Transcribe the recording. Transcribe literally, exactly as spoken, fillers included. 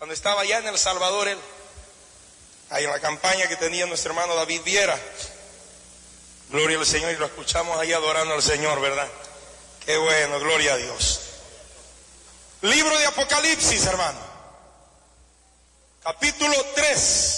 cuando estaba allá en El Salvador, él, ahí en la campaña que tenía nuestro hermano David Viera. Gloria al Señor, y lo escuchamos ahí adorando al Señor, ¿verdad? Qué bueno, gloria a Dios. Libro de Apocalipsis, hermano. Capítulo tres.